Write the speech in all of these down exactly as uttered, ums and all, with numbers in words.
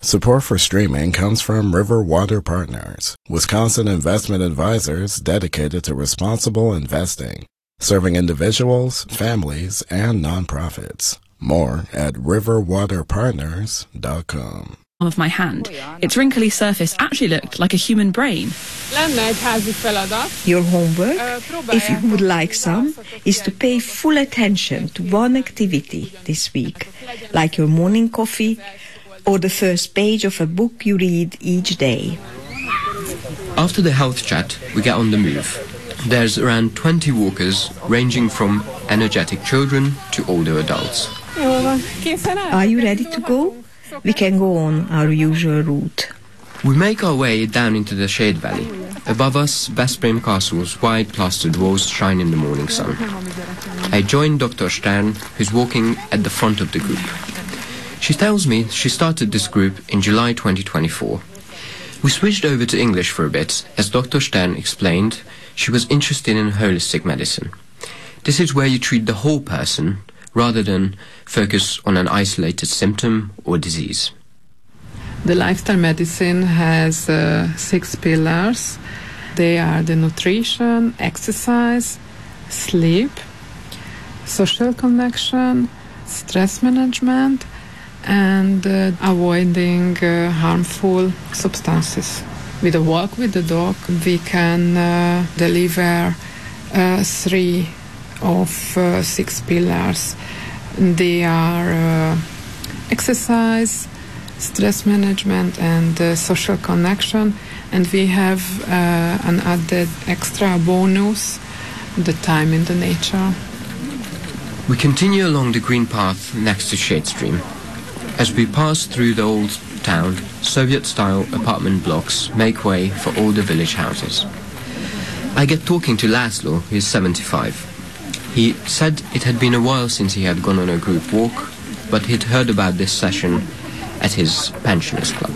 Support for streaming comes from River Water Partners, Wisconsin investment advisors dedicated to responsible investing, serving individuals, families, and nonprofits. More at river water partners dot com. Of my hand, its wrinkly surface actually looked like a human brain. Your homework, if you would like some, is to pay full attention to one activity this week, like your morning coffee or the first page of a book you read each day. After the health chat, we get on the move. There's around twenty walkers, ranging from energetic children to older adults. Are you ready to go? We can go on our usual route. We make our way down into the Shade Valley. Above us, Veszprém Castle's wide plastered walls shine in the morning sun. I join Doctor Stern, who's walking at the front of the group. She tells me she started this group in July twenty twenty-four. We switched over to English for a bit. As Doctor Stern explained, she was interested in holistic medicine. This is where you treat the whole person, rather than focus on an isolated symptom or disease. The lifestyle medicine has uh, six pillars. They are the nutrition, exercise, sleep, social connection, stress management, and uh, avoiding uh, harmful substances. With a walk with the dog, we can uh, deliver uh, three of uh, six pillars. They are uh, exercise, stress management, and uh, social connection. And we have uh, an added extra bonus, the time in the nature. We continue along the green path next to Shade Stream. As we pass through the old town, Soviet-style apartment blocks make way for older village houses. I get talking to Laszlo, who is seventy-five. He said it had been a while since he had gone on a group walk, but he'd heard about this session at his pensioners club.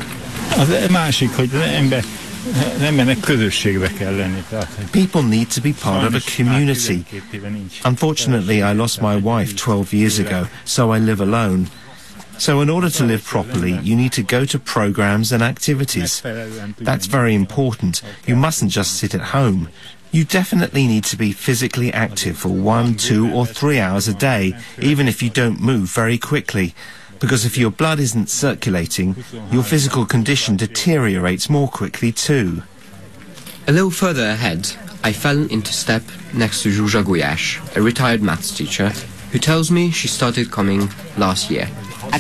People need to be part of a community. Unfortunately, I lost my wife twelve years ago, so I live alone. So in order to live properly, you need to go to programs and activities. That's very important. You mustn't just sit at home. You definitely need to be physically active for one, two or three hours a day, even if you don't move very quickly. Because if your blood isn't circulating, your physical condition deteriorates more quickly too. A little further ahead, I fell into step next to Zsuzsa Gulyás, a retired maths teacher, who tells me she started coming last year. I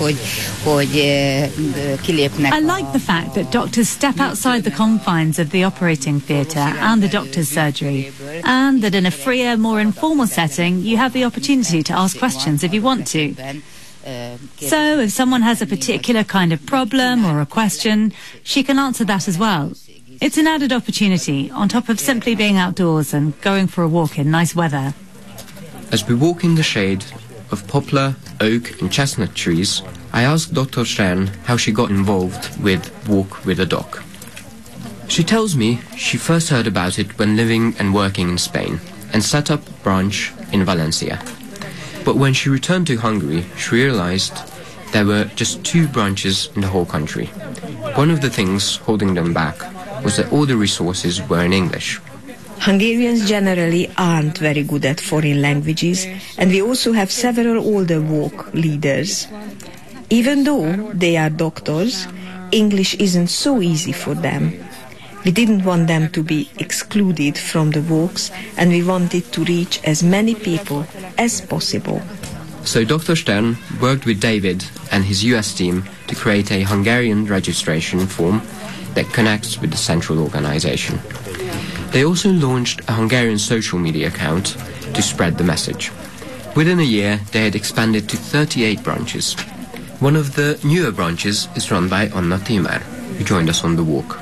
like the fact that doctors step outside the confines of the operating theatre and the doctor's surgery, and that in a freer, more informal setting, you have the opportunity to ask questions if you want to. So if someone has a particular kind of problem or a question, she can answer that as well. It's an added opportunity, on top of simply being outdoors and going for a walk in nice weather. As we walk in the shade of poplar, oak and chestnut trees, I asked Doctor Stern how she got involved with Walk with a Dog. She tells me she first heard about it when living and working in Spain and set up a branch in Valencia. But when she returned to Hungary, she realized there were just two branches in the whole country. One of the things holding them back was that all the resources were in English. Hungarians generally aren't very good at foreign languages, and we also have several older walk leaders. Even though they are doctors, English isn't so easy for them. We didn't want them to be excluded from the walks, and we wanted to reach as many people as possible. So Doctor Stern worked with David and his U S team to create a Hungarian registration form that connects with the central organization. They also launched a Hungarian social media account to spread the message. Within a year, they had expanded to thirty-eight branches. One of the newer branches is run by Anna Timár, who joined us on the walk.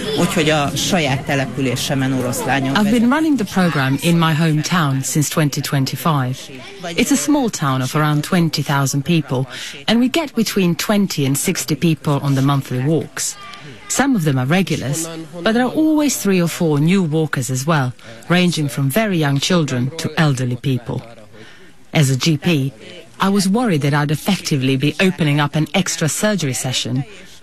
I've been running the program in my hometown since twenty twenty-five. It's a small town of around twenty thousand people, and we get between twenty and sixty people on the monthly walks. Some of them are regulars, but there are always three or four new walkers as well, ranging from very young children to elderly people. As a G P, I was worried that I'd effectively be opening up an extra surgery session,